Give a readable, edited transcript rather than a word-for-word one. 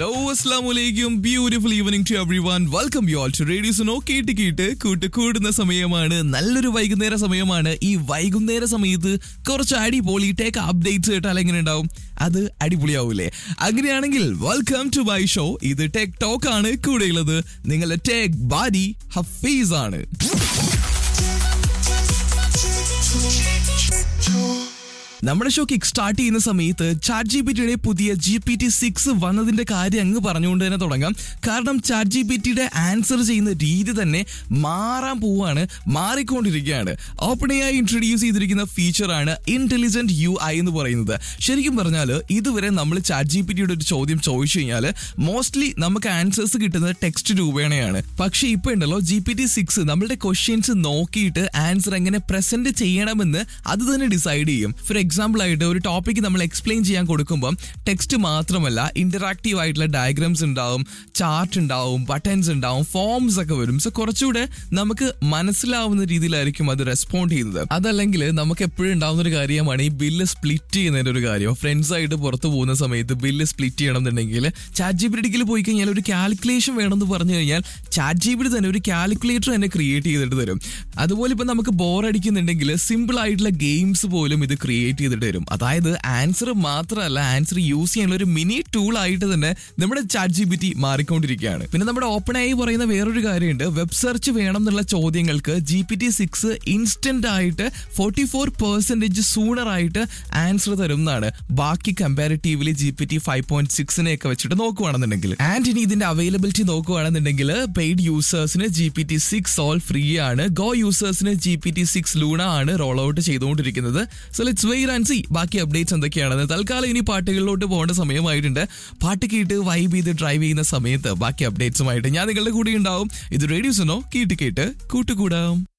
Hello, Assalamualaikum. Beautiful evening to everyone. Welcome you all to Radio Suno. കേട്ട് കൂടുന്ന സമയമാണ്. നല്ലൊരു വൈകുന്നേര സമയമാണ്. ഈ വൈകുന്നേര സമയത്ത് കുറച്ച് അടിപൊളി ടേക്ക് അപ്ഡേറ്റ്സ് കേട്ടാൽ എങ്ങനെ ഉണ്ടാവും? അത് അടിപൊളിയാവൂലേ? അങ്ങനെയാണെങ്കിൽ വെൽക്കം ടു മൈ ഷോ. ഇത് ടെക് ടോക്ക് ആണ്. കൂടെയുള്ളത് നിങ്ങളുടെ ടെക് ബാഡി ഹഫീസ് ആണ്. നമ്മുടെ ഷോ കിക്ക് സ്റ്റാർട്ട് ചെയ്യുന്ന സമയത്ത് ChatGPTയുടെ പുതിയ GPT-6 വന്നതിന്റെ കാര്യം അങ്ങ് പറഞ്ഞുകൊണ്ട് തന്നെ തുടങ്ങാം. കാരണം ChatGPTയുടെ ആൻസർ ചെയ്യുന്ന രീതി തന്നെ മാറിക്കൊണ്ടിരിക്കുകയാണ്. OpenAI ഇൻട്രൊഡ്യൂസ് ചെയ്തിരിക്കുന്ന ഫീച്ചറാണ് ഇന്റലിജന്റ് UI എന്ന് പറയുന്നത്. ശരിക്കും പറഞ്ഞാൽ ഇതുവരെ നമ്മൾ ChatGPTയുടെ ഒരു ചോദ്യം ചോദിച്ചു കഴിഞ്ഞാൽ മോസ്റ്റ്ലി നമുക്ക് ആൻസേഴ്സ് കിട്ടുന്നത് ടെക്സ്റ്റ് രൂപേണയാണ്. പക്ഷെ ഇപ്പൊ ഉണ്ടല്ലോ GPT-6 നമ്മളുടെ ക്വസ്റ്റ്യൻസ് നോക്കിയിട്ട് ആൻസർ എങ്ങനെ പ്രസന്റ് ചെയ്യണമെന്ന് അത് തന്നെ ഡിസൈഡ് ചെയ്യും. ഫോർ എക്സാമ്പിൾ ആയിട്ട് ഒരു ടോപ്പിക്ക് നമ്മൾ എക്സ്പ്ലെയിൻ ചെയ്യാൻ കൊടുക്കുമ്പോൾ ടെക്സ്റ്റ് മാത്രമല്ല ഇന്ററാക്റ്റീവ് ആയിട്ടുള്ള ഡയഗ്രാംസ് ഉണ്ടാവും, ചാർട്ട് ഉണ്ടാവും, ബട്ടൺസ് ഉണ്ടാവും, ഫോംസ് ഒക്കെ വരും. സോ കുറച്ചുകൂടെ നമുക്ക് മനസ്സിലാവുന്ന രീതിയിലായിരിക്കും അത് റെസ്പോണ്ട് ചെയ്യുന്നത്. അതല്ലെങ്കിൽ നമുക്ക് എപ്പോഴും ഉണ്ടാവുന്ന ഒരു കാര്യമാണ് ഈ ബില്ല് സ്പ്ലിറ്റ് ചെയ്യുന്നതിന്റെ ഒരു കാര്യം. ഫ്രണ്ട്സ് ആയിട്ട് പുറത്തു പോകുന്ന സമയത്ത് ബില്ല് സ്പ്ലിറ്റ് ചെയ്യണം എന്നുണ്ടെങ്കിൽ ChatGPTയിൽ പോയി കഴിഞ്ഞാൽ ഒരു കാൽക്കുലേഷൻ വേണമെന്ന് പറഞ്ഞു കഴിഞ്ഞാൽ ChatGPT തന്നെ ഒരു കാൽക്കുലേറ്റർ തന്നെ ക്രിയേറ്റ് ചെയ്തിട്ട് തരും. അതുപോലെ ഇപ്പൊ നമുക്ക് ബോർ അടിക്കുന്നുണ്ടെങ്കിൽ സിമ്പിൾ ആയിട്ടുള്ള ഗെയിംസ് പോലും ഇത് ക്രിയേറ്റ് ചെയ്തിട്ട് വരും. അതായത് ആൻസർ മാത്രമല്ല, ആൻസർ യൂസ് ചെയ്യാനുള്ള ഒരു മിനി ടൂൾ ആയിട്ട് തന്നെ നമ്മുടെ ChatGPT മാറിക്കൊണ്ടിരിക്കുകയാണ്. പിന്നെ നമ്മുടെ OpenAI പറയുന്ന വേറൊരു കാര്യമുണ്ട്. വെബ് സെർച്ച് വേണം എന്നുള്ള ചോദ്യങ്ങൾക്ക് GPT-6 ഇൻസ്റ്റന്റ് ആയിട്ട് 44% സൂണർ ആയിട്ട് ആൻസർ തരുന്നതാണ്. ബാക്കി കമ്പാരിറ്റീവ്ലി GPT-5.6 വെച്ചിട്ട് നോക്കുകയാണെന്നുണ്ടെങ്കിൽ. ആൻഡ് ഇനി ഇതിന്റെ അവൈലബിലിറ്റി നോക്കുകയാണെന്നുണ്ടെങ്കിൽ പെയ്ഡ് യൂസേഴ്സിന് GPT-6 ഓൾ ഫ്രീ ആണ്. ഗോ യൂസേഴ്സിന് GPT-6 ലൂണ ആണ് റോൾ ഔട്ട് ചെയ്തുകൊണ്ടിരിക്കുന്നത്. So let's wait and see ബാക്കി അപ്ഡേറ്റ്സ് എന്തൊക്കെയാണെന്ന്. തൽക്കാലം ഇനി പാട്ടുകളിലോട്ട് പോകേണ്ട സമയമായിട്ടുണ്ട്. പാട്ട് കേട്ട് വൈബ് ചെയ്ത് ഡ്രൈവ് ചെയ്യുന്ന സമയത്ത് ബാക്കി അപ്ഡേറ്റ്സുമായിട്ട് ഞാൻ നിങ്ങളുടെ കൂടെ ഉണ്ടാവും. ഇത് റേഡിയോ സുനോ. കേട്ട് കൂട്ടുകൂടാം.